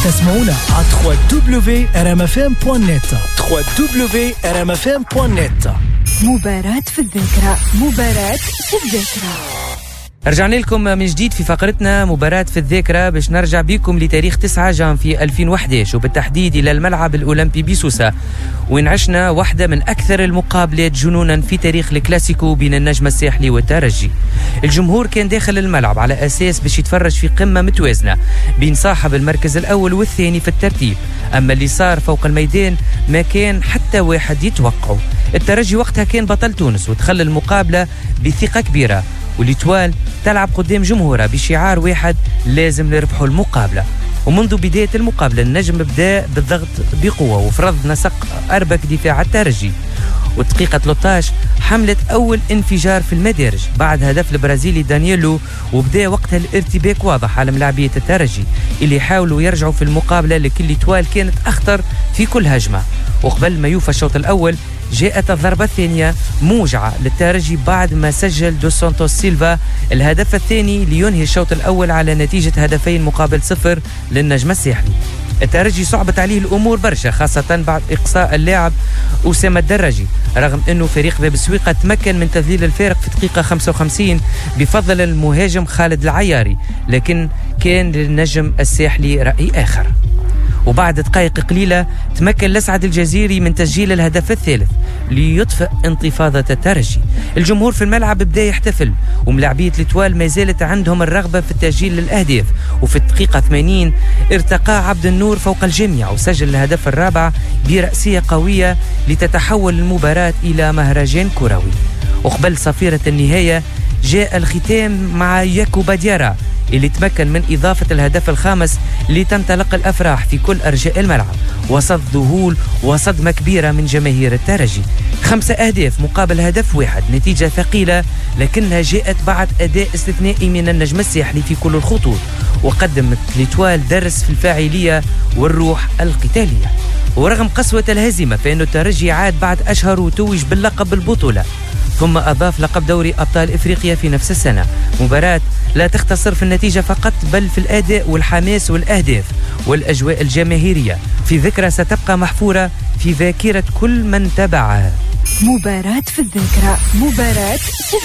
تسمعونا على www.rmfm.net www.rmfm.net. مباراة في الذاكرة، مباراة في الذاكرة. رجعنا لكم من جديد في فقرتنا مباراة في الذاكرة باش نرجع بكم لتاريخ 9 جان في 2011 وبالتحديد إلى الملعب الأولمبي بسوسة، وين عشنا واحدة من أكثر المقابلات جنونا في تاريخ الكلاسيكو بين النجم الساحلي والترجي. الجمهور كان داخل الملعب على أساس باش يتفرج في قمة متوازنة بين صاحب المركز الأول والثاني في الترتيب، أما اللي صار فوق الميدان ما كان حتى واحد يتوقعه. الترجي وقتها كان بطل تونس ودخل المقابلة بثقة كبيرة، والإتوال تلعب قدام جمهورها بشعار واحد: لازم نربحوا المقابلة. ومنذ بداية المقابلة النجم بدأ بالضغط بقوة وفرض نسق أربك دفاع الترجي، والدقيقة 13 حملت أول انفجار في المدارج بعد هدف البرازيلي دانييلو، وبدأ وقتها الارتباك واضح على ملاعبية الترجي اللي حاولوا يرجعوا في المقابلة، لكن الإتوال كانت أخطر في كل هجمة. وقبل ما يوفى الشوط الأول جاءت الضربة الثانية موجعة للترجي بعد ما سجل دوس سانتوس سيلفا الهدف الثاني لينهي الشوط الأول على نتيجة 2-0 للنجم الساحلي. الترجي صعبت عليه الأمور برشا، خاصة بعد إقصاء اللاعب أسامة الدراجي، رغم أنه فريق باب السويقة تمكن من تذليل الفارق في دقيقة 55 بفضل المهاجم خالد العياري، لكن كان للنجم الساحلي رأي آخر. وبعد دقائق قليلة تمكن الأسعد الجزيري من تسجيل الهدف الثالث ليطفئ انتفاضة الترجي. الجمهور في الملعب بدأ يحتفل، وملاعبية الإتوال ما زالت عندهم الرغبة في التسجيل للأهداف، وفي الدقيقة 80 ارتقى عبد النور فوق الجميع وسجل الهدف الرابع برأسية قوية لتتحول المباراة إلى مهرجان كروي. وقبل صفيرة النهاية جاء الختام مع ياكوبا ديارا اللي تمكن من إضافة الهدف الخامس لتنطلق الأفراح في كل أرجاء الملعب وسط ذهول وصدمة كبيرة من جماهير الترجي. 5 أهداف مقابل هدف واحد، نتيجة ثقيلة لكنها جاءت بعد أداء استثنائي من النجم الساحلي في كل الخطوط، وقدمت لإتوال درس في الفاعلية والروح القتالية. ورغم قسوة الهزيمة فإن الترجي عاد بعد أشهر وتوج باللقب البطولة، ثم أضاف لقب دوري أبطال إفريقيا في نفس السنة. مباراة لا تختصر في النتيجة فقط بل في الأداء والحماس والأهداف والأجواء الجماهيرية، في ذكرى ستبقى محفورة في ذاكرة كل من تبعها. مباراة في الذاكرة، مباراة في